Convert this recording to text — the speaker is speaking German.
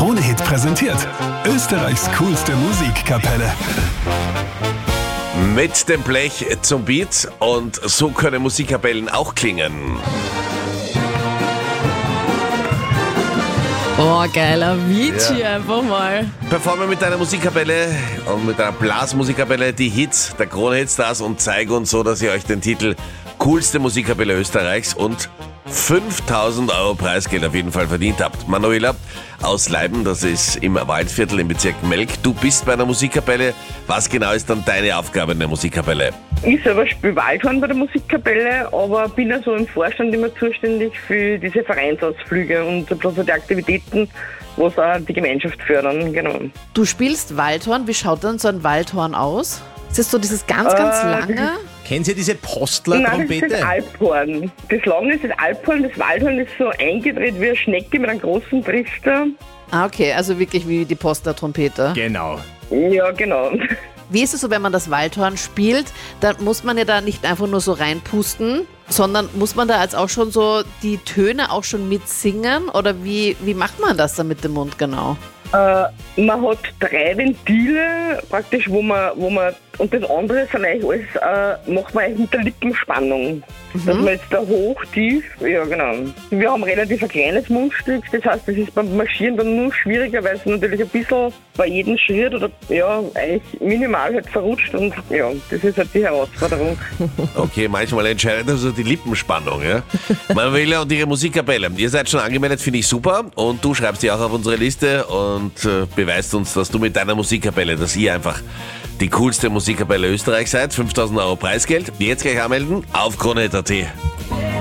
Krone-Hit präsentiert. Österreichs coolste Musikkapelle. Mit dem Blech zum Beat, und so können Musikkapellen auch klingen. Oh, geiler Vici, einfach mal. Performe mit deiner Musikkapelle und mit deiner Blasmusikkapelle die Hits der Krone-Hit-Stars und zeige uns so, dass ihr euch den Titel coolste Musikkapelle Österreichs und 5.000 Euro Preisgeld auf jeden Fall verdient habt. Manuela aus Leiben, das ist im Waldviertel im Bezirk Melk. Du bist bei einer Musikkapelle. Was genau ist dann deine Aufgabe in der Musikkapelle? Ich selber spiele Waldhorn bei der Musikkapelle, aber bin also im Vorstand immer zuständig für diese Vereinsausflüge und so die Aktivitäten, was auch die Gemeinschaft fördern. Genau. Du spielst Waldhorn. Wie schaut denn so ein Waldhorn aus? Ist das so dieses ganz lange? Kennen Sie diese Nein, das Postler-Trompete? ist das Alphorn. Das Lange ist das Alphorn, das Waldhorn ist so eingedreht wie eine Schnecke mit einem großen Trichter. Ah, okay, also wirklich wie die Postler-Trompete. Genau. Ja, genau. Wie ist es so, wenn man das Waldhorn spielt? Dann muss man ja da nicht einfach nur so reinpusten, sondern muss man da jetzt auch schon so die Töne auch schon mitsingen? Oder wie macht man das dann mit dem Mund genau? Man hat 3 Ventile praktisch, wo man und das andere sind eigentlich alles, macht man eigentlich mit der Lippenspannung. Dass man jetzt da hoch, tief, ja genau. Wir haben relativ ein kleines Mundstück, das heißt, das ist beim Marschieren dann nur schwieriger, weil es natürlich ein bisschen bei jedem Schritt oder ja, eigentlich minimal halt verrutscht und ja, das ist halt die Herausforderung. Okay, manchmal entscheidet also die Lippenspannung, ja? Manuela und ihre Musikkapelle. Ihr seid schon angemeldet, finde ich super. Und du schreibst die auch auf unsere Liste und beweist uns, dass du mit deiner Musikkapelle, dass ihr einfach die coolste Musikkapelle Österreichs seid. 5.000 Euro Preisgeld. Jetzt gleich anmelden auf Krone.at.